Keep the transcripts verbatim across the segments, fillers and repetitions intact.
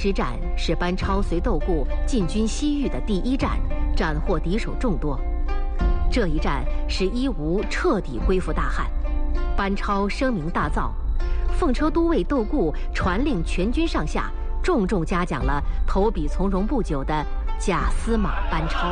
之战是班超随窦固进军西域的第一战，斩获敌手众多。这一战使伊吾彻底归附大汉，班超声名大噪，奉车都尉窦固传令全军上下，重重嘉奖了投笔从戎不久的假司马班超。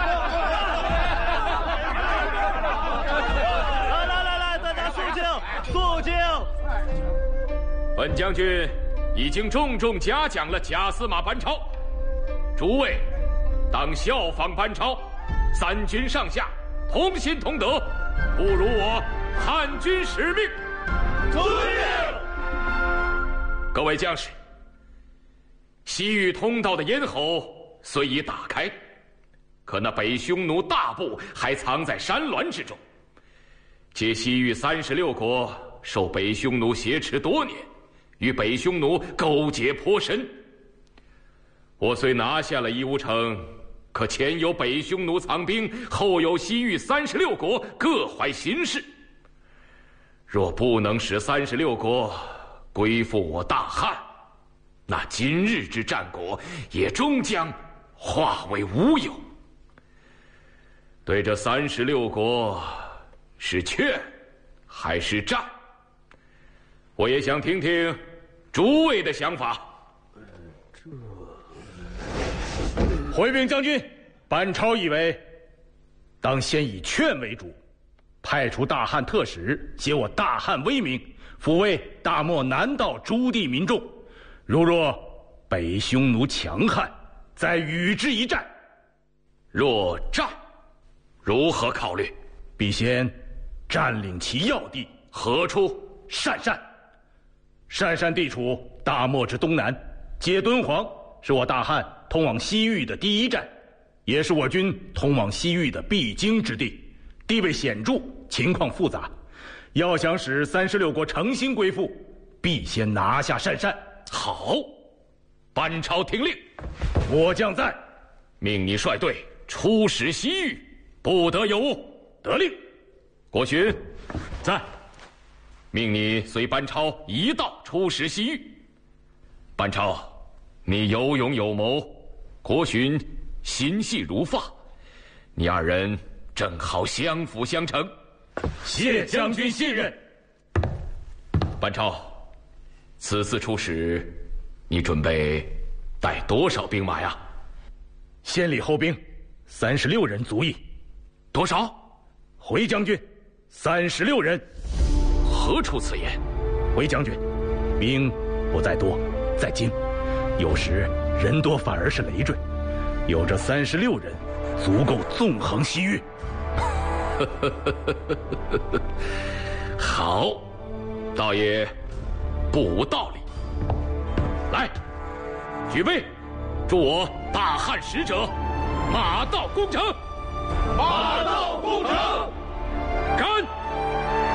来来来来，大家肃静，肃静！ 本将军已经重重嘉奖了假司马班超，诸位当效仿班超，三军上下同心同德，不辱我汉军使命。遵命。各位将士，西域通道的咽喉虽已打开，可那北匈奴大部还藏在山峦之中。借西域三十六国受北匈奴挟持多年，与北匈奴勾结颇深。我虽拿下了伊吾城，可前有北匈奴藏兵，后有西域三十六国各怀心事。若不能使三十六国归附我大汉，那今日之战果也终将化为乌有。对这三十六国，是劝还是战？我也想听听诸位的想法。 这回禀将军，班超以为当先以劝为主，派出大汉特使，写我大汉威名，抚慰大漠南道诸地民众。如若北匈奴强悍，再与之一战。 若战，如何考虑？ 必先占领其要地。 何处？ 鄯善。鄯善地处大漠之东南，接敦煌，是我大汉通往西域的第一站，也是我军通往西域的必经之地，地位显著，情况复杂。要想使三十六国诚心归附，必先拿下鄯善。 好，班超听令。 我将在， 命你率队出使西域，不得有误。 得令。 国勋， 在。 命你随班超一道出使西域。班超，你有勇有谋，国勋心细如发，你二人正好相辅相成。 谢将军信任。 班超，此次出使，你准备带多少兵马呀？ 先礼后兵，三十六人足矣。 多少？ 回将军，三十六人。 何出此言？ 回将军，兵不在多，在精。有时人多反而是累赘，有这三十六人，足够纵横西域。 好，倒也不无道理。来，举杯，祝我大汉使者马到功成。 马到功成。